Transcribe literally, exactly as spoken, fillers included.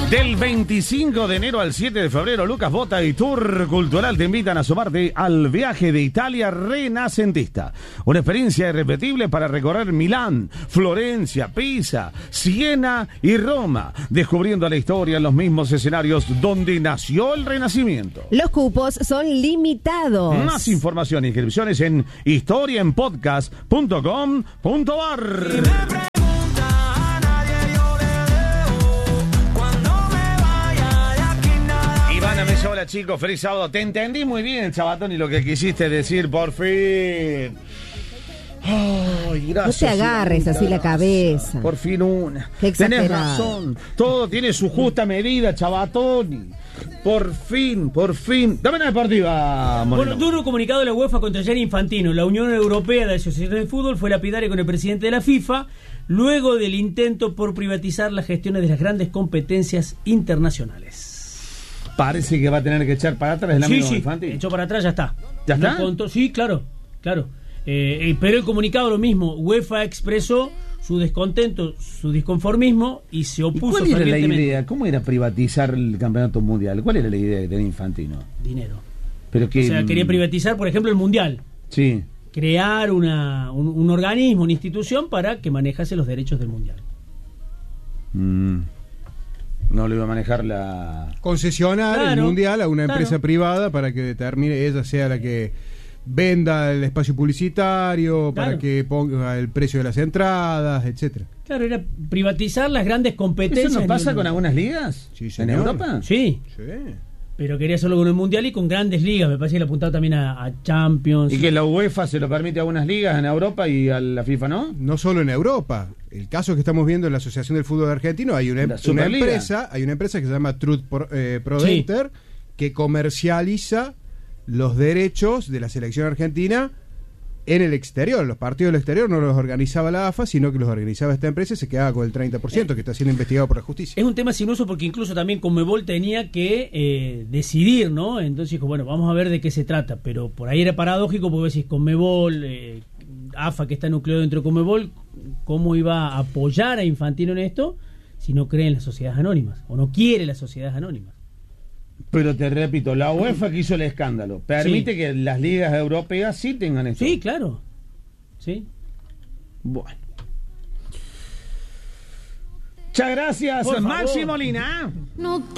Del veinticinco de enero al siete de febrero, Lucas Bota y Tour Cultural te invitan a sumarte al viaje de Italia renacentista. Una experiencia irrepetible para recorrer Milán, Florencia, Pisa, Siena y Roma, descubriendo la historia en los mismos escenarios donde nació el Renacimiento. Los cupos son limitados. Más información e inscripciones en historia en podcast punto com punto ar. Hola chicos, feliz sábado. Te entendí muy bien, Chabatón, y lo que quisiste decir, por fin. Ay, gracias. No te agarres así la cabeza. Por fin una. Qué Tenés exagerado. razón. Todo tiene su justa medida, Chabatón. Por fin, por fin. Dame una deportiva, Moreno. Bueno, duro comunicado de la UEFA contra Gianni Infantino. La Unión Europea de Asociaciones de Fútbol fue lapidaria con el presidente de la FIFA luego del intento por privatizar las gestiones de las grandes competencias internacionales. Parece que va a tener que echar para atrás el Sí, amigo sí, Infantino. echó para atrás, ya está. ¿Ya Lo está? contó- sí, claro, claro. Eh, eh, pero el comunicado lo mismo. UEFA expresó su descontento, su disconformismo y se ¿Y opuso cuál era la fervientemente. idea? ¿Cómo era privatizar el campeonato mundial? ¿Cuál era la idea que tenía Infantino? Dinero. Pero que, O sea, quería privatizar, por ejemplo, el Mundial. Sí. Crear una, un, un organismo, una institución para que manejase los derechos del Mundial. Mm. No lo iba a manejar la... Concesionar Claro, el mundial a una claro. empresa privada para que determine, ella sea la que venda el espacio publicitario, Claro. para que ponga el precio de las entradas, etcétera. Claro, era privatizar las grandes competencias. ¿Eso no a pasa nivel con mundial. algunas ligas? Sí, ¿En señor. Europa? Sí, Sí. pero quería hacerlo con el Mundial y con grandes ligas. Me parece que le apuntaba también a, a Champions. ¿Y que la UEFA se lo permite a algunas ligas en Europa y a la FIFA no? No solo en Europa. El caso que estamos viendo en la Asociación del Fútbol Argentino, hay una, La una Superliga. empresa, hay una empresa que se llama Truth Pro- eh, ProDenter, que comercializa los derechos de la selección argentina en el exterior. Los partidos del exterior no los organizaba la A F A, sino que los organizaba esta empresa y se quedaba con el treinta por ciento, que está siendo investigado por la justicia. Es un tema sinuoso porque incluso también Conmebol tenía que eh, decidir, ¿no? Entonces dijo, bueno, vamos a ver de qué se trata. Pero por ahí era paradójico porque decís, Conmebol, eh, A F A que está nucleado dentro de Conmebol, ¿cómo iba a apoyar a Infantino en esto si no cree en las sociedades anónimas? O no quiere las sociedades anónimas. Pero te repito, la UEFA que hizo el escándalo permite Sí. que las ligas europeas sí tengan esto. Sí, claro. Sí. Bueno. Muchas gracias, Por favor. Maxi Molina. No